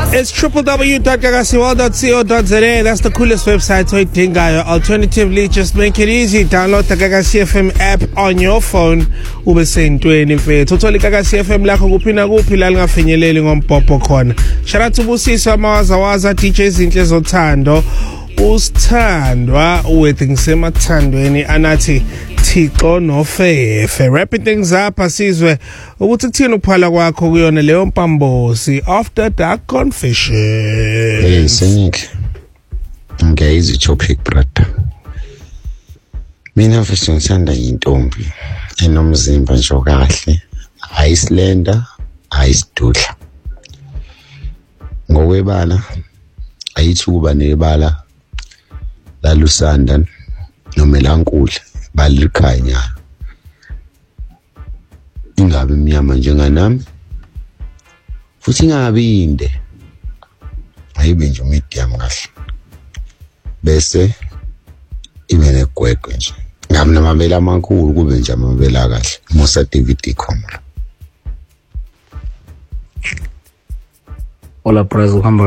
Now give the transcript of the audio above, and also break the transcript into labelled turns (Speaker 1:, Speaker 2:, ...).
Speaker 1: It's www.gagasiworld.co.za. That's the coolest website oyidingayo. Alternatively, just make it easy. Download the Gagasi FM app on your phone. Ube sentweni mfethu. Uthola iGagasi FM lakho kuphi na kuphi la lingafinyeleli ngombhobho khona. Shout out to Busiswa Mawazawaza, DJ Zinhle Zothando. Usithandwa with ngisemathandweni anathi Thixo nofefe. Wrapping things up asizwe ukuthi kuthini ukuphala kwakho kuyona leyo mpambosi After Dark Confession.
Speaker 2: Hey Sinik, ngiyayizwa topic brother. Mina mfethu ngithanda intombi enomzimba nje kahle, ayislender, ayisidudla. Ngokwebala ayithuba nebala la Lusanda noma lankulu balikhanya ingabe imnyama njenganami futhi ingabe inde ayibe nje medium kahle bese ibe negwegwe nje ngabe namabele amakhulu kube nje amabele kahle Musa David Khomla.
Speaker 3: Hola, por eso